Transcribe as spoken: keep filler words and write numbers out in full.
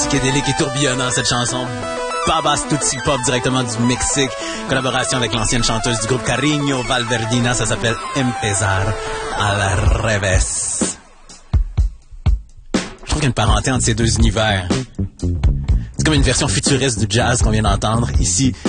psychédélique et tourbillonnant, cette chanson. Babas Tutsi Pop directement du Mexique. Collaboration avec l'ancienne chanteuse du groupe Cariño Valverdina. Ça s'appelle Empezar al revés. Je trouve qu'il y a une parenté entre ces deux univers. C'est comme une version futuriste du jazz qu'on vient d'entendre. Ici,